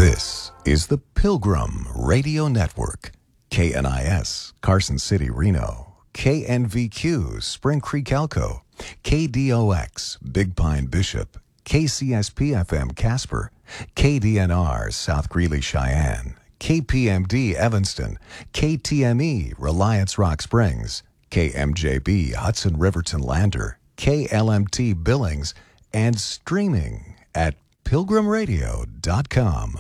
This is the Pilgrim Radio Network. KNIS, Carson City, Reno. KNVQ, Spring Creek, Elko. KDOX, Big Pine, Bishop. KCSP-FM, Casper. KDNR, South Greeley, Cheyenne. KPMD, Evanston. KTME, Reliance Rock Springs. KMJB, Hudson Riverton, Lander. KLMT, Billings. And streaming at pilgrimradio.com.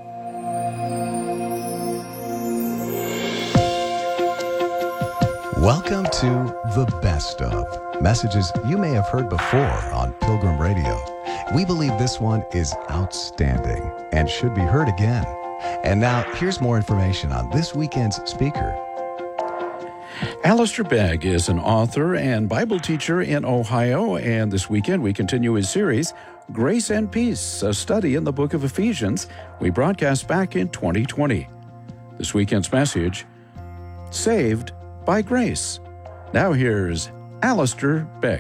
Welcome to The Best Of, messages you may have heard before on Pilgrim Radio. We believe this one is outstanding and should be heard again. And now, here's more information on this weekend's speaker. Alistair Begg is an author and Bible teacher in Ohio, and this weekend we continue his series, Grace and Peace, a study in the book of Ephesians we broadcast back in 2020. This weekend's message, Saved by Grace. Now here's Alistair Begg.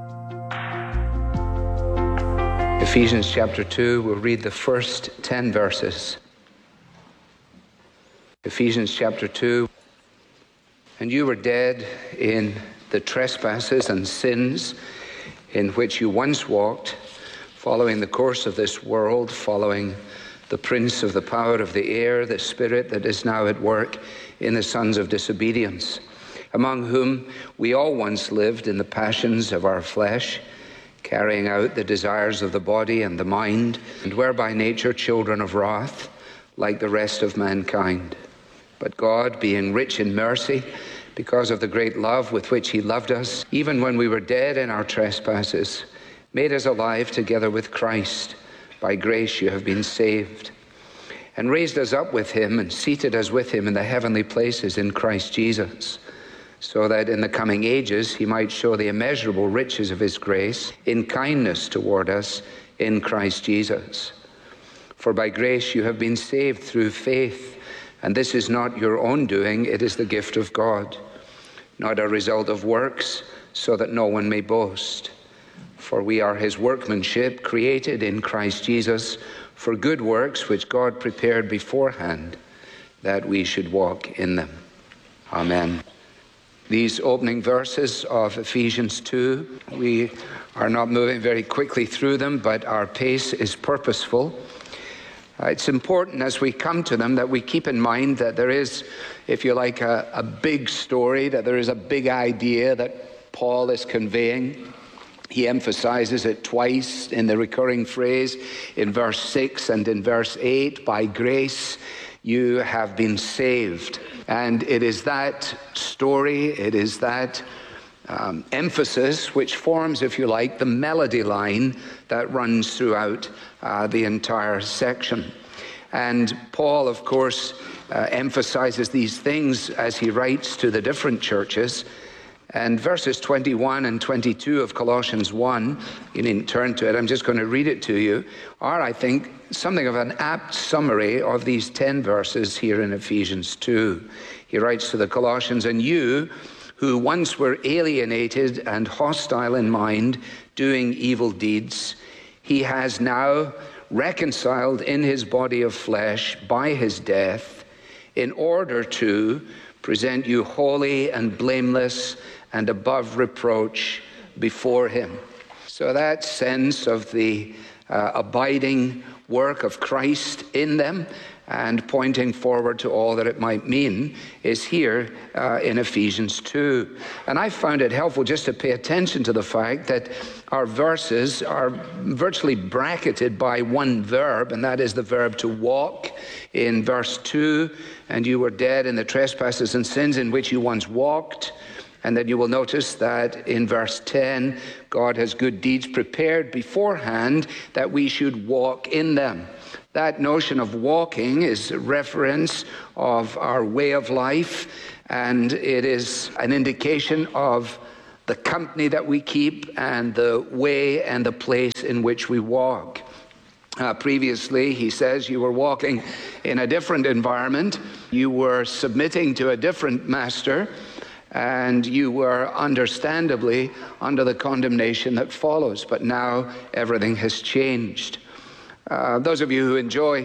Ephesians chapter 2, we'll read the first 10 verses. Ephesians chapter 2. And you were dead in the trespasses and sins in which you once walked, following the course of this world, following the prince of the power of the air, the spirit that is now at work in the sons of disobedience, among whom we all once lived in the passions of our flesh, carrying out the desires of the body and the mind, and were by nature children of wrath, like the rest of mankind. But God, being rich in mercy, because of the great love with which he loved us, even when we were dead in our trespasses, made us alive together with Christ. By grace you have been saved, and raised us up with him and seated us with him in the heavenly places in Christ Jesus, so that in the coming ages he might show the immeasurable riches of his grace in kindness toward us in Christ Jesus. For by grace you have been saved through faith, and this is not your own doing, it is the gift of God, not a result of works, so that no one may boast. For we are his workmanship, created in Christ Jesus for good works, which God prepared beforehand, that we should walk in them. Amen. These opening verses of Ephesians 2, we are not moving very quickly through them, but our pace is purposeful. It's important as we come to them that we keep in mind that there is, if you like, a big story, that there is a big idea that Paul is conveying. He emphasizes it twice in the recurring phrase in verse 6 and in verse 8, by grace you have been saved. And it is that story, it is that emphasis which forms, if you like, the melody line that runs throughout the entire section. And Paul, of course, emphasizes these things as he writes to the different churches. And verses 21 and 22 of Colossians 1, you needn't turn to it, I'm just going to read it to you, are, I think, something of an apt summary of these 10 verses here in Ephesians 2. He writes to the Colossians, and you, who once were alienated and hostile in mind, doing evil deeds, he has now reconciled in his body of flesh by his death, in order to present you holy and blameless and above reproach before him. So that sense of the abiding work of Christ in them and pointing forward to all that it might mean is here in Ephesians 2. And I found it helpful just to pay attention to the fact that our verses are virtually bracketed by one verb, and that is the verb to walk in verse 2. And you were dead in the trespasses and sins in which you once walked. And then you will notice that in verse 10, God has good deeds prepared beforehand that we should walk in them. That notion of walking is a reference of our way of life, and it is an indication of the company that we keep and the way and the place in which we walk. Previously, he says, you were walking in a different environment, you were submitting to a different master, and you were understandably under the condemnation that follows. But now everything has changed. Those of you who enjoy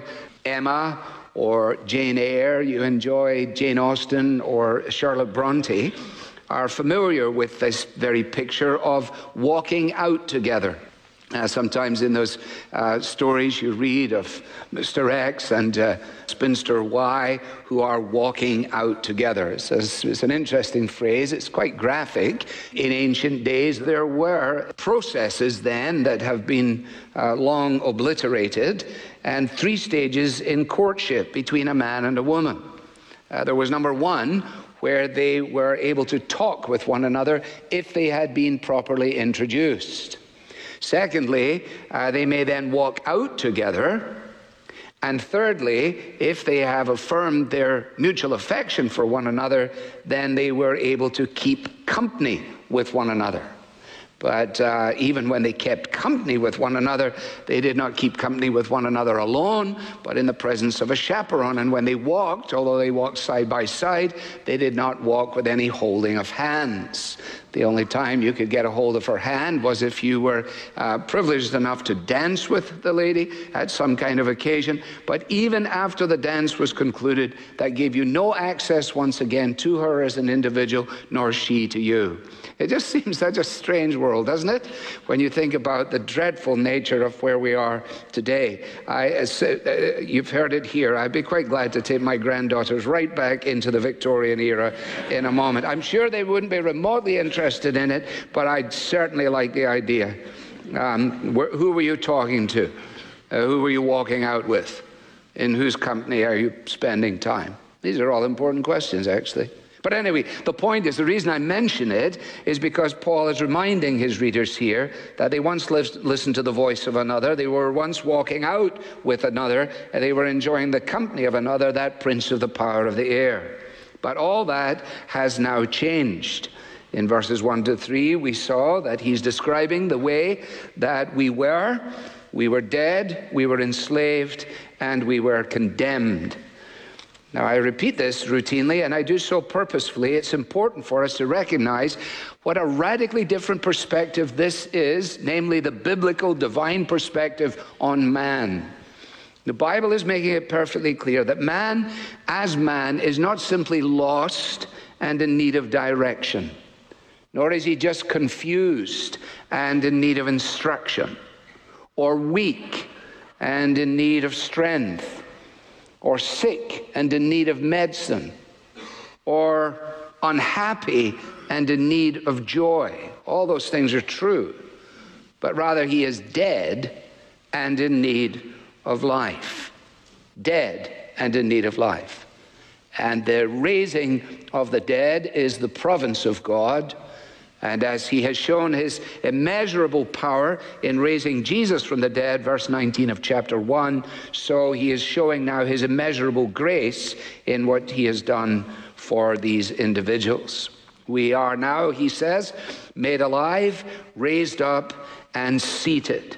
Emma or Jane Eyre, you enjoy Jane Austen or Charlotte Bronte, are familiar with this very picture of walking out together. Sometimes in those stories you read of Mr. X and Spinster Y who are walking out together. It's an interesting phrase. It's quite graphic. In ancient days, there were processes then that have been long obliterated, and 3 stages in courtship between a man and a woman. There was number 1, where they were able to talk with one another if they had been properly introduced. Secondly, they may then walk out together. And thirdly, if they have affirmed their mutual affection for one another, then they were able to keep company with one another. But even when they kept company with one another, they did not keep company with one another alone, but in the presence of a chaperone. And when they walked, although they walked side by side, they did not walk with any holding of hands. The only time you could get a hold of her hand was if you were privileged enough to dance with the lady at some kind of occasion. But even after the dance was concluded, that gave you no access once again to her as an individual, nor she to you. It just seems such a strange world, doesn't it? When you think about the dreadful nature of where we are today. You've heard it here. I'd be quite glad to take my granddaughters right back into the Victorian era in a moment. I'm sure they wouldn't be remotely interested in it, but I'd certainly like the idea. Who were you talking to? Who were you walking out with? In whose company are you spending time? These are all important questions, actually. But anyway, the point is, the reason I mention it is because Paul is reminding his readers here that they once listened to the voice of another. They were once walking out with another, and they were enjoying the company of another, that prince of the power of the air. But all that has now changed. In verses 1 to 3, we saw that he's describing the way that we were. We were dead, we were enslaved, and we were condemned. Now, I repeat this routinely, and I do so purposefully. It's important for us to recognize what a radically different perspective this is, namely the biblical divine perspective on man. The Bible is making it perfectly clear that man, as man, is not simply lost and in need of direction, nor is he just confused and in need of instruction, or weak and in need of strength, or sick and in need of medicine, or unhappy and in need of joy. All those things are true. But rather, he is dead and in need of life. Dead and in need of life. And the raising of the dead is the province of God. And as he has shown his immeasurable power in raising Jesus from the dead, verse 19 of chapter 1, so he is showing now his immeasurable grace in what he has done for these individuals. We are now, he says, made alive, raised up, and seated.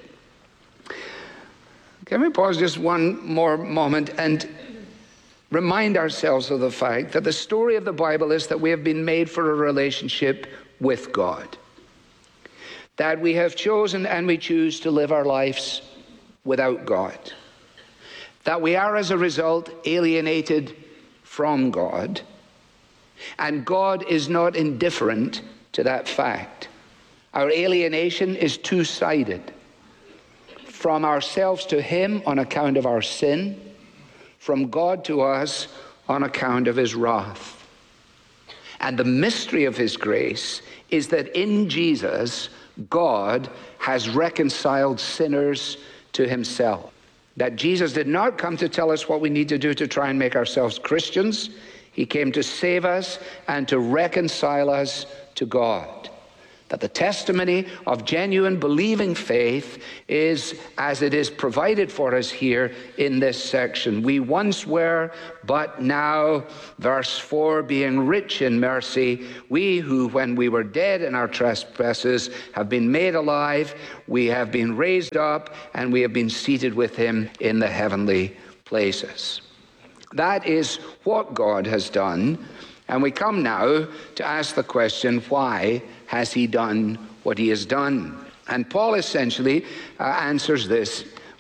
Can we pause just one more moment and remind ourselves of the fact that the story of the Bible is that we have been made for a relationship with God, that we have chosen and we choose to live our lives without God, that we are as a result alienated from God, and God is not indifferent to that fact. Our alienation is two-sided, from ourselves to him on account of our sin, from God to us on account of his wrath. And the mystery of his grace is that in Jesus, God has reconciled sinners to himself. That Jesus did not come to tell us what we need to do to try and make ourselves Christians. He came to save us and to reconcile us to God. That the testimony of genuine believing faith is as it is provided for us here in this section. We once were, but now, verse 4, being rich in mercy, we who, when we were dead in our trespasses, have been made alive, we have been raised up, and we have been seated with him in the heavenly places. That is what God has done. And we come now to ask the question, why has he done what he has done? And Paul essentially answers this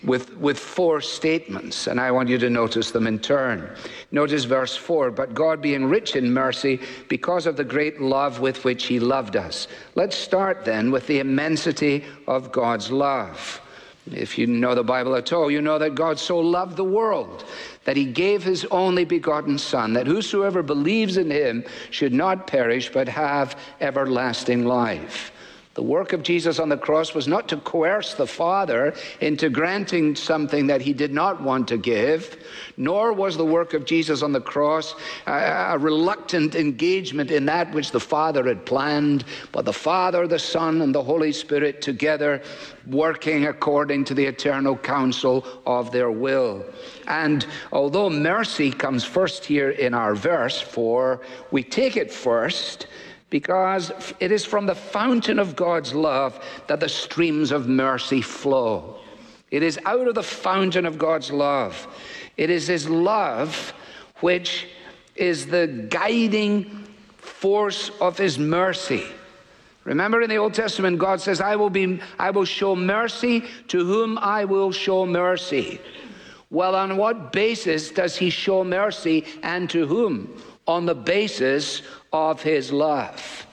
with four statements, and I want you to notice them in turn. Notice verse 4, but God being rich in mercy because of the great love with which he loved us. Let's start then with the immensity of God's love. If you know the Bible at all, you know that God so loved the world that he gave his only begotten Son, that whosoever believes in him should not perish but have everlasting life. The work of Jesus on the cross was not to coerce the Father into granting something that he did not want to give, nor was the work of Jesus on the cross a reluctant engagement in that which the Father had planned, but the Father, the Son, and the Holy Spirit together working according to the eternal counsel of their will. And although mercy comes first here in our verse 4, we take it first because it is from the fountain of God's love that the streams of mercy flow. It is out of the fountain of God's love. It is his love which is the guiding force of his mercy. Remember in the Old Testament, God says, I will show mercy to whom I will show mercy. Well, on what basis does he show mercy, and to whom? On the basis of his love.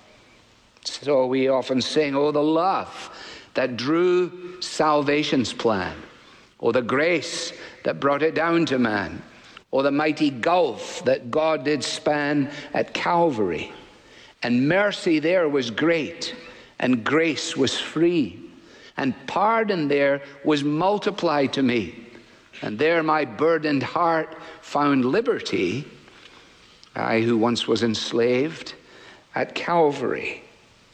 So we often sing, oh, the love that drew salvation's plan, or the grace that brought it down to man, or the mighty gulf that God did span at Calvary. And mercy there was great, and grace was free, and pardon there was multiplied to me. And there my burdened heart found liberty, I who once was enslaved, at Calvary.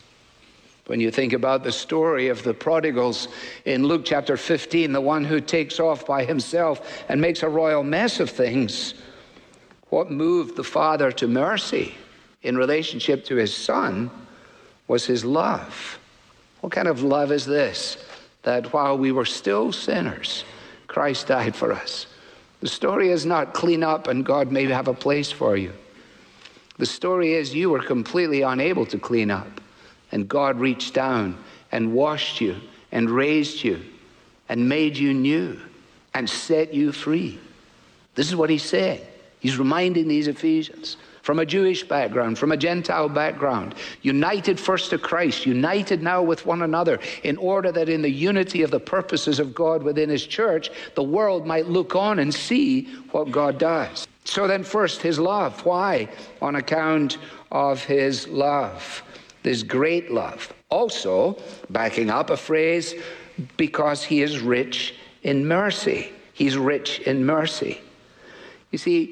When you think about the story of the prodigals in Luke chapter 15, the one who takes off by himself and makes a royal mess of things, what moved the Father to mercy in relationship to his Son was his love. What kind of love is this? That while we were still sinners, Christ died for us. The story is not clean up and God may have a place for you. The story is you were completely unable to clean up, and God reached down and washed you and raised you and made you new and set you free. This is what he's saying. He's reminding these Ephesians from a Jewish background, from a Gentile background, united first to Christ, united now with one another, in order that in the unity of the purposes of God within his church, the world might look on and see what God does. So then first, his love. Why? On account of his love, this great love. Also, backing up a phrase, because he is rich in mercy. He's rich in mercy. You see,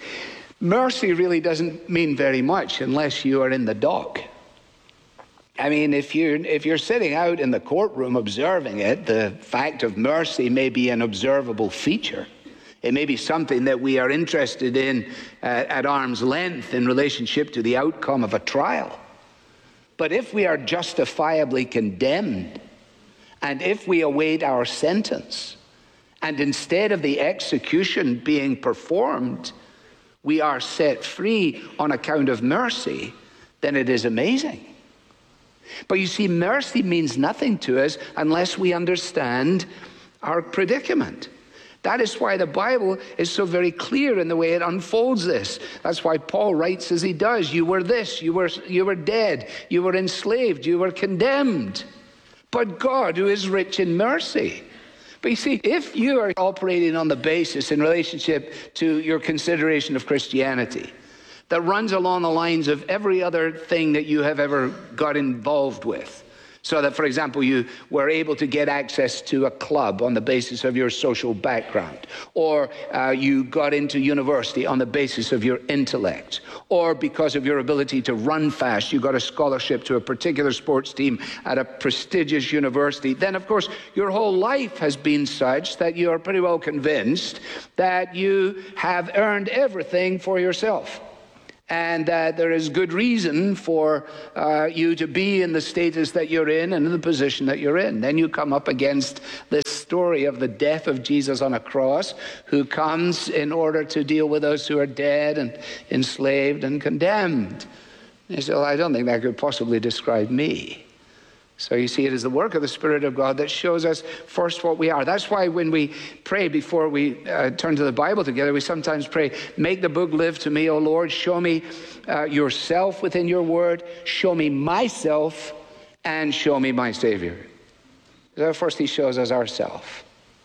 mercy really doesn't mean very much unless you are in the dock. I mean, if you're sitting out in the courtroom observing it, the fact of mercy may be an observable feature. It may be something that we are interested in at arm's length in relationship to the outcome of a trial. But if we are justifiably condemned, and if we await our sentence, and instead of the execution being performed, we are set free on account of mercy, then it is amazing. But you see, mercy means nothing to us unless we understand our predicament. That is why the Bible is so very clear in the way it unfolds this. That's why Paul writes as he does. You were this, you were dead, you were enslaved, you were condemned. But God, who is rich in mercy. But you see, if you are operating on the basis in relationship to your consideration of Christianity that runs along the lines of every other thing that you have ever got involved with, so that, for example, you were able to get access to a club on the basis of your social background, or you got into university on the basis of your intellect, or because of your ability to run fast, you got a scholarship to a particular sports team at a prestigious university, then, of course, your whole life has been such that you are pretty well convinced that you have earned everything for yourself. And that there is good reason for you to be in the status that you're in and in the position that you're in. Then you come up against this story of the death of Jesus on a cross, who comes in order to deal with those who are dead and enslaved and condemned. And you say, well, I don't think that could possibly describe me. So you see, it is the work of the Spirit of God that shows us first what we are. That's why when we pray before we turn to the Bible together, we sometimes pray, make the book live to me, O Lord. Show me yourself within your word. Show me myself and show me my Savior. So first he shows us ourself.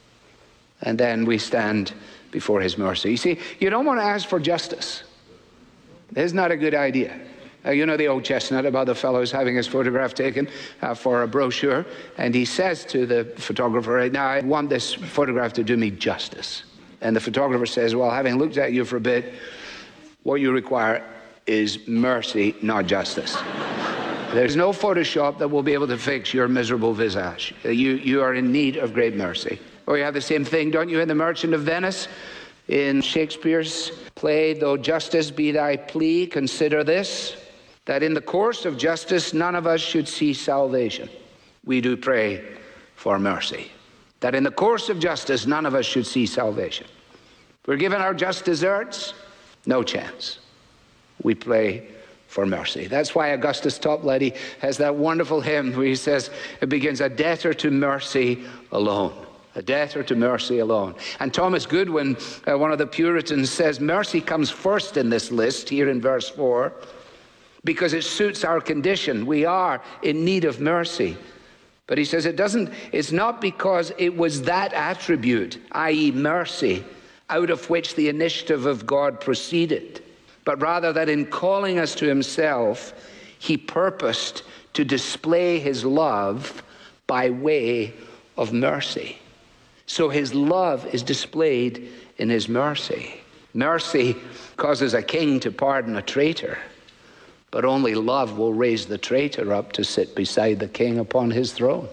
And then we stand before his mercy. You see, you don't want to ask for justice. It's not a good idea. You know the old chestnut about the fellow who's having his photograph taken for a brochure, and he says to the photographer, right now, I want this photograph to do me justice. And the photographer says, well, having looked at you for a bit, what you require is mercy, not justice. There's no Photoshop that will be able to fix your miserable visage. You are in need of great mercy. Or you have the same thing, don't you, in The Merchant of Venice? In Shakespeare's play, though justice be thy plea, consider this, that in the course of justice none of us should see salvation. We do pray for mercy. That in the course of justice none of us should see salvation. If we're given our just deserts, no chance. We pray for mercy. That's why Augustus Toplady has that wonderful hymn where he says, it begins, a debtor to mercy alone. A debtor to mercy alone. And Thomas Goodwin, one of the Puritans, says mercy comes first in this list here in verse 4 because it suits our condition. We are in need of mercy. But he says it's not because it was that attribute, i.e. mercy, out of which the initiative of God proceeded, but rather that in calling us to himself, he purposed to display his love by way of mercy. So his love is displayed in his mercy. Mercy causes a king to pardon a traitor, but only love will raise the traitor up to sit beside the king upon his throne.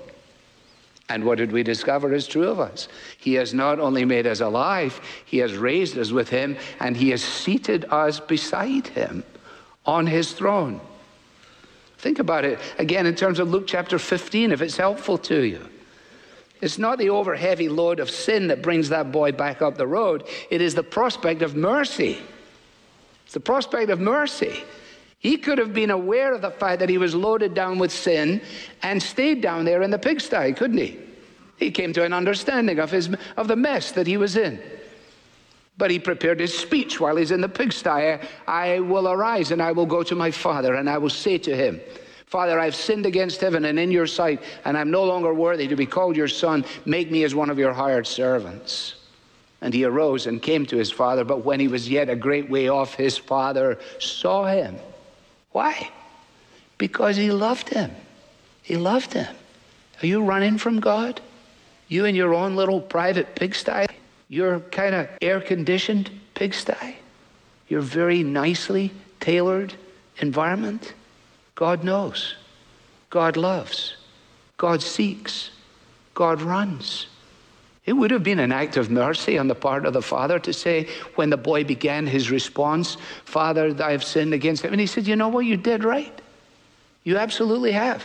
And what did we discover is true of us? He has not only made us alive, he has raised us with him, and he has seated us beside him on his throne. Think about it again in terms of Luke chapter 15, if it's helpful to you. It's not the over-heavy load of sin that brings that boy back up the road. It is the prospect of mercy. It's the prospect of mercy. He could have been aware of the fact that he was loaded down with sin and stayed down there in the pigsty, couldn't he? He came to an understanding of the mess that he was in. But he prepared his speech while he's in the pigsty. I will arise and I will go to my father and I will say to him, Father, I've sinned against heaven and in your sight, and I'm no longer worthy to be called your son. Make me as one of your hired servants. And he arose and came to his father, but when he was yet a great way off, his father saw him. Why? Because he loved him. He loved him. Are you running from God? You in your own little private pigsty? Your kind of air-conditioned pigsty? Your very nicely tailored environment? God knows. God loves. God seeks. God runs. It would have been an act of mercy on the part of the father to say, when the boy began his response, Father, I have sinned against him. And he said, you know what? You did right. You absolutely have.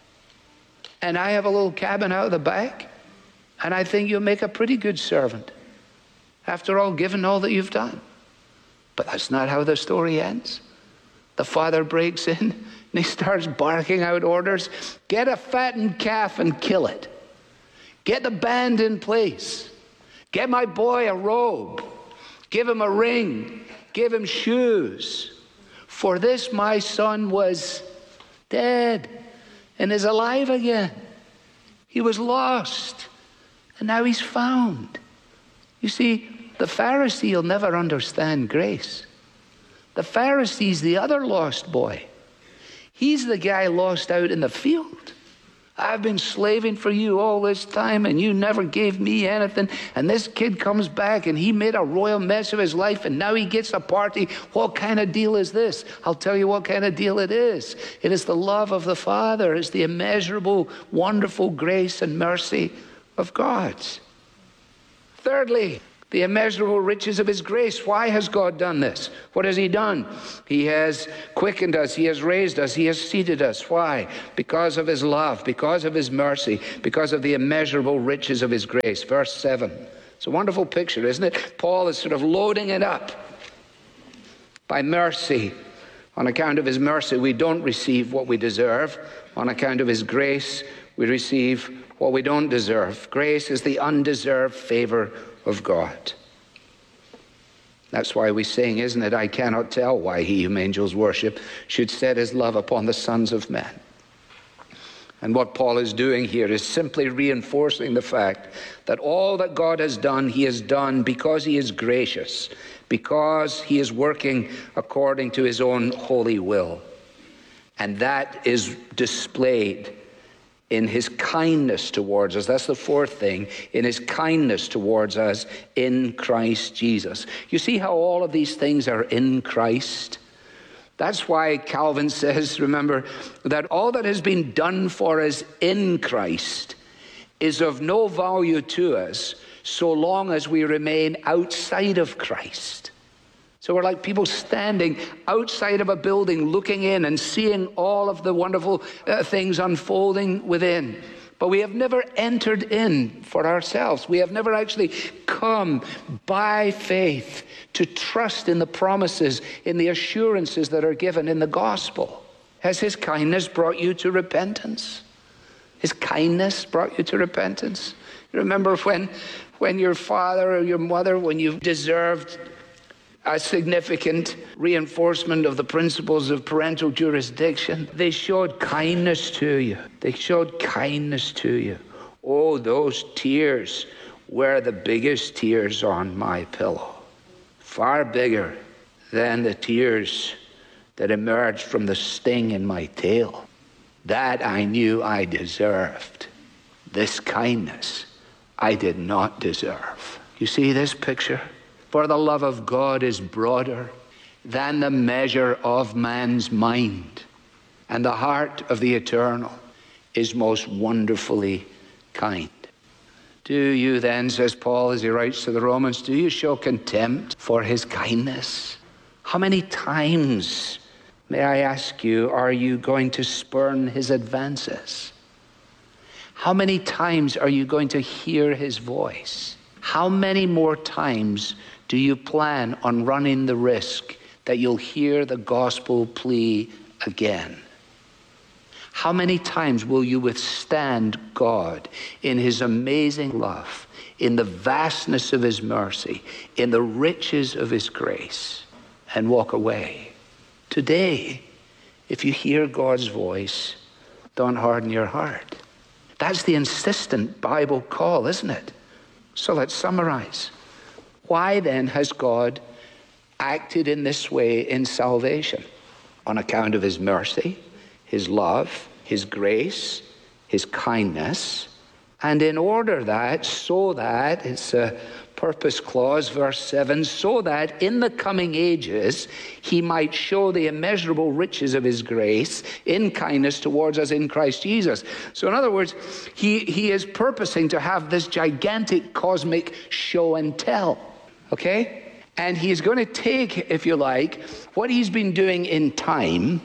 And I have a little cabin out of the back, and I think you'll make a pretty good servant. After all, given all that you've done. But that's not how the story ends. The father breaks in, and he starts barking out orders. Get a fattened calf and kill it. Get the band in place. Get my boy a robe. Give him a ring. Give him shoes. For this my son was dead and is alive again. He was lost and now he's found. You see, the Pharisee will never understand grace. The Pharisee's the other lost boy. He's the guy lost out in the field. I've been slaving for you all this time and you never gave me anything. And this kid comes back and he made a royal mess of his life and now he gets a party. What kind of deal is this? I'll tell you what kind of deal it is. It is the love of the Father. It's the immeasurable, wonderful grace and mercy of God. Thirdly, the immeasurable riches of his grace. Why has God done this? What has he done? He has quickened us. He has raised us. He has seated us. Why? Because of his love, because of his mercy, because of the immeasurable riches of his grace. Verse 7. It's a wonderful picture, isn't it? Paul is sort of loading it up by mercy On account of his mercy, we don't receive what we deserve. On account of his grace, we receive what we don't deserve. Grace is the undeserved favor of God. That's why we sing, isn't it? I cannot tell why he whom angels worship should set his love upon the sons of men. And what Paul is doing here is simply reinforcing the fact that all that God has done, he has done because he is gracious, because he is working according to his own holy will. And that is displayed in his kindness towards us. That's the fourth thing, in his kindness towards us in Christ Jesus. You see how all of these things are in Christ? That's why Calvin says, remember, that all that has been done for us in Christ is of no value to us so long as we remain outside of Christ. So we're like people standing outside of a building looking in and seeing all of the wonderful things unfolding within. But we have never entered in for ourselves. We have never actually come by faith to trust in the promises, in the assurances that are given in the gospel. Has his kindness brought you to repentance? His kindness brought you to repentance? You remember when your father or your mother, when you deserved a significant reinforcement of the principles of parental jurisdiction, they showed kindness to you. They showed kindness to you. Oh, those tears were the biggest tears on my pillow. Far bigger than the tears that emerged from the sting in my tail. That I knew I deserved. This kindness I did not deserve. You see this picture? For the love of God is broader than the measure of man's mind, and the heart of the eternal is most wonderfully kind. Do you then, says Paul as he writes to the Romans, do you show contempt for his kindness? How many times, may I ask you, are you going to spurn his advances? How many times are you going to hear his voice? How many more times do you plan on running the risk that you'll hear the gospel plea again? How many times will you withstand God in his amazing love, in the vastness of his mercy, in the riches of his grace, and walk away? Today, if you hear God's voice, don't harden your heart. That's the insistent Bible call, isn't it? So let's summarize. Why then has God acted in this way in salvation? On account of his mercy, his love, his grace, his kindness, and in order that, so that, it's a purpose clause, verse 7, so that in the coming ages he might show the immeasurable riches of his grace in kindness towards us in Christ Jesus. So in other words, he is purposing to have this gigantic cosmic show and tell. Okay? And he's going to take, if you like, what he's been doing in time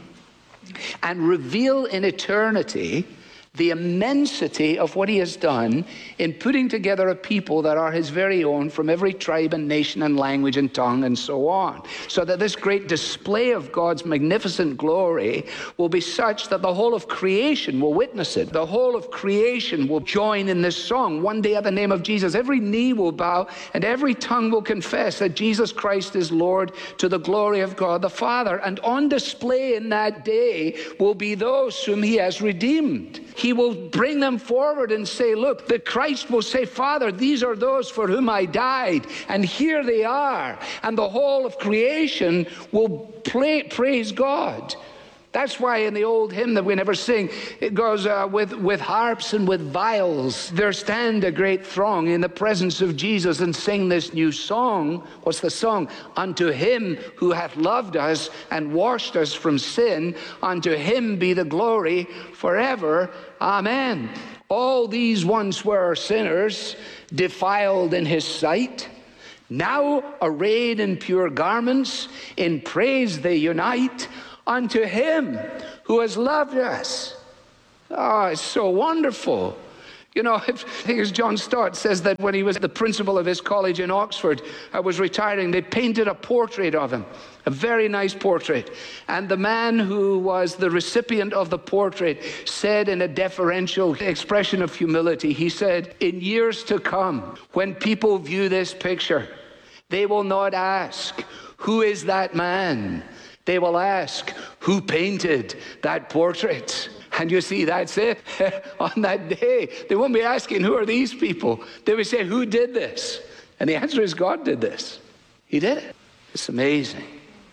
and reveal in eternity the immensity of what he has done in putting together a people that are his very own from every tribe and nation and language and tongue and so on. So that this great display of God's magnificent glory will be such that the whole of creation will witness it. The whole of creation will join in this song. One day at the name of Jesus, every knee will bow and every tongue will confess that Jesus Christ is Lord to the glory of God the Father. And on display in that day will be those whom he has redeemed. He will bring them forward and say, look, the Christ will say, Father, these are those for whom I died, and here they are. And the whole of creation will praise God. That's why in the old hymn that we never sing, it goes with harps and with viols. There stand a great throng in the presence of Jesus and sing this new song. What's the song? Unto him who hath loved us and washed us from sin, unto him be the glory forever. Amen. All these once were sinners, defiled in his sight. Now arrayed in pure garments, in praise they unite. Unto him who has loved us. Oh, it's so wonderful. You know, I think it's John Stott says that when he was the principal of his college in Oxford, was retiring, they painted a portrait of him, a very nice portrait. And the man who was the recipient of the portrait said in a deferential expression of humility, he said, in years to come, when people view this picture, they will not ask, who is that man? They will ask, who painted that portrait? And you see, that's it. On that day, they won't be asking, who are these people? They will say, who did this? And the answer is, God did this. He did it. It's amazing.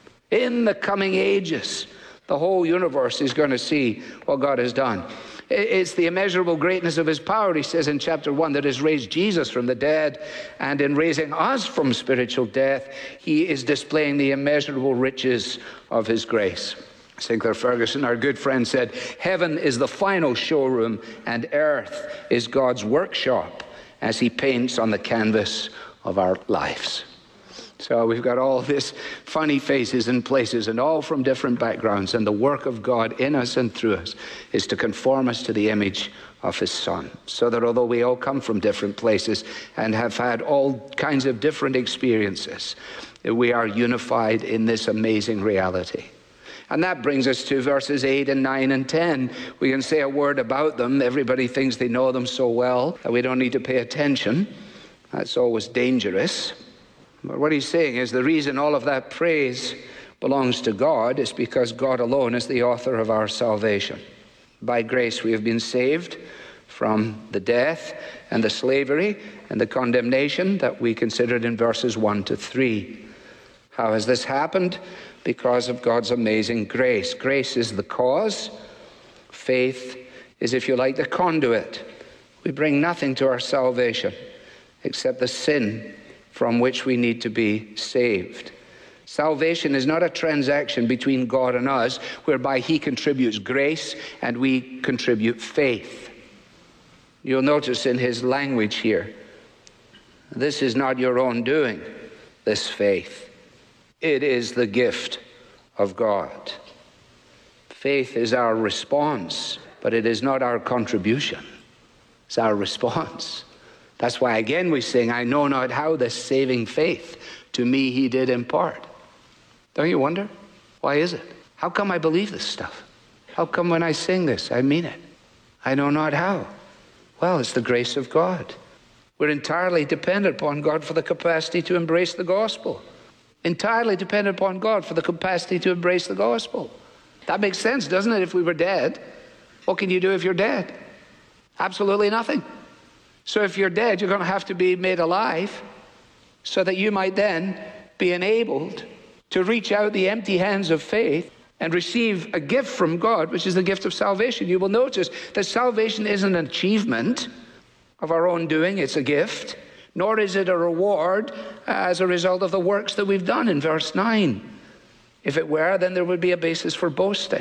In the coming ages, the whole universe is going to see what God has done. It's the immeasurable greatness of his power, he says in chapter 1, that has raised Jesus from the dead. And in raising us from spiritual death, he is displaying the immeasurable riches of his grace. Sinclair Ferguson, our good friend, said, heaven is the final showroom and earth is God's workshop as he paints on the canvas of our lives. So we've got all this funny faces and places and all from different backgrounds, and the work of God in us and through us is to conform us to the image of his Son, so that although we all come from different places and have had all kinds of different experiences, we are unified in this amazing reality. And that brings us to verses 8 and 9 and 10. We can say a word about them. Everybody thinks they know them so well that we don't need to pay attention. That's always dangerous. But what he's saying is the reason all of that praise belongs to God is because God alone is the author of our salvation. By grace we have been saved from the death and the slavery and the condemnation that we considered in verses 1 to 3. How has this happened? Because of God's amazing grace. Grace is the cause. Faith is, if you like, the conduit. We bring nothing to our salvation except the sin from which we need to be saved. Salvation is not a transaction between God and us whereby he contributes grace and we contribute faith. You'll notice in his language here, this is not your own doing, this faith. It is the gift of God. Faith is our response, but it is not our contribution. It's our response. That's why again we sing, I know not how this saving faith to me he did impart. Don't you wonder? Why is it? How come I believe this stuff? How come when I sing this, I mean it? I know not how. Well, it's the grace of God. We're entirely dependent upon God for the capacity to embrace the gospel. Entirely dependent upon God for the capacity to embrace the gospel. That makes sense, doesn't it? If we were dead, what can you do if you're dead? Absolutely nothing. So if you're dead, you're going to have to be made alive so that you might then be enabled to reach out the empty hands of faith and receive a gift from God, which is the gift of salvation. You will notice that salvation isn't an achievement of our own doing, it's a gift. Nor is it a reward as a result of the works that we've done in verse 9. If it were, then there would be a basis for boasting.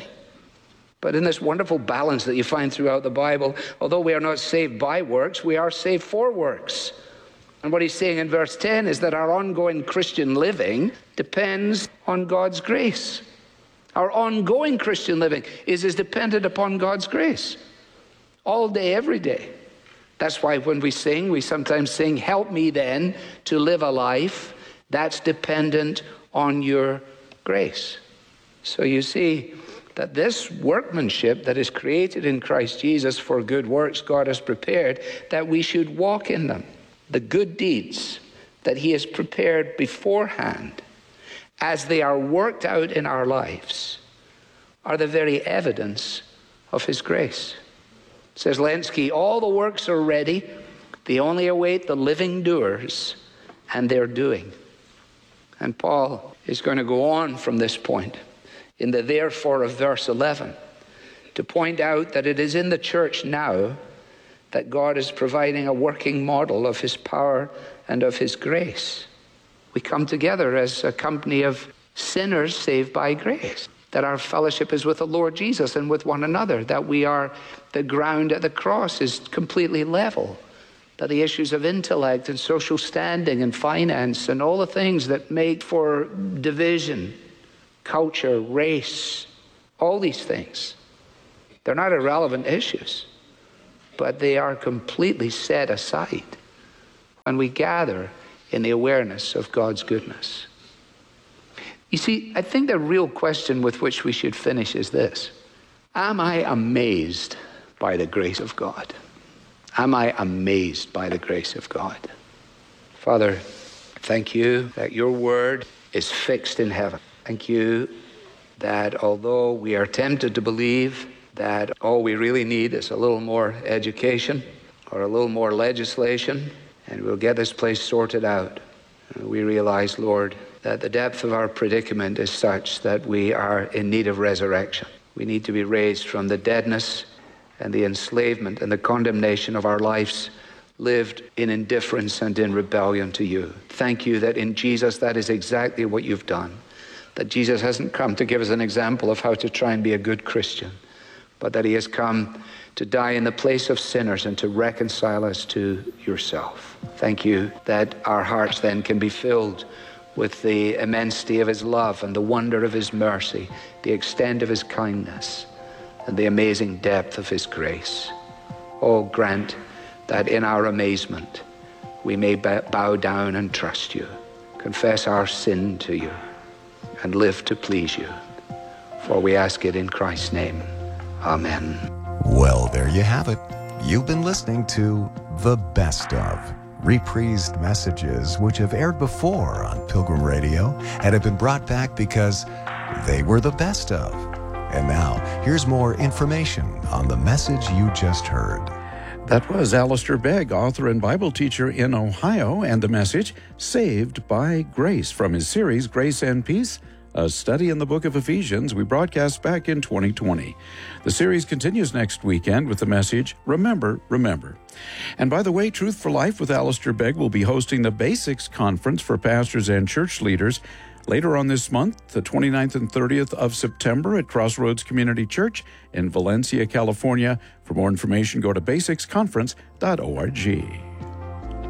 But in this wonderful balance that you find throughout the Bible, although we are not saved by works, we are saved for works. And what he's saying in verse 10 is that our ongoing Christian living depends on God's grace. Our ongoing Christian living is dependent upon God's grace. All day, every day. That's why when we sing, we sometimes sing, help me then to live a life that's dependent on your grace. So you see that this workmanship that is created in Christ Jesus for good works God has prepared, that we should walk in them. The good deeds that he has prepared beforehand, as they are worked out in our lives, are the very evidence of his grace. Says Lenski, all the works are ready. They only await the living doers and their doing. And Paul is going to go on from this point in the therefore of verse 11 to point out that it is in the church now that God is providing a working model of his power and of his grace. We come together as a company of sinners saved by grace. That our fellowship is with the Lord Jesus and with one another, that we are, the ground at the cross is completely level, that the issues of intellect and social standing and finance and all the things that make for division, culture, race, all these things, they're not irrelevant issues. but they are completely set aside when we gather in the awareness of God's goodness. You see, I think the real question with which we should finish is this: am I amazed by the grace of God? Am I amazed by the grace of God? Father, thank you that your word is fixed in heaven. Thank you that although we are tempted to believe that all we really need is a little more education or a little more legislation and we'll get this place sorted out, we realize, Lord, that the depth of our predicament is such that we are in need of resurrection. We need to be raised from the deadness and the enslavement and the condemnation of our lives lived in indifference and in rebellion to you. Thank you that in Jesus that is exactly what you've done. That Jesus hasn't come to give us an example of how to try and be a good Christian, but that he has come to die in the place of sinners and to reconcile us to yourself. Thank you that our hearts then can be filled with the immensity of his love and the wonder of his mercy, the extent of his kindness, and the amazing depth of his grace. Oh, grant that in our amazement we may bow down and trust you, confess our sin to you, and live to please you. For we ask it in Christ's name. Amen. Well, there you have it. You've been listening to The Best Of, reprised messages which have aired before on Pilgrim Radio and have been brought back because they were the best of. And now, here's more information on the message you just heard. That was Alistair Begg, author and Bible teacher in Ohio, and the message, Saved by Grace, from his series, Grace and Peace, a study in the book of Ephesians we broadcast back in 2020. The series continues next weekend with the message, Remember, Remember. And by the way, Truth for Life with Alistair Begg will be hosting the Basics Conference for pastors and church leaders later on this month, the 29th and 30th of September at Crossroads Community Church in Valencia, California. For more information, go to basicsconference.org.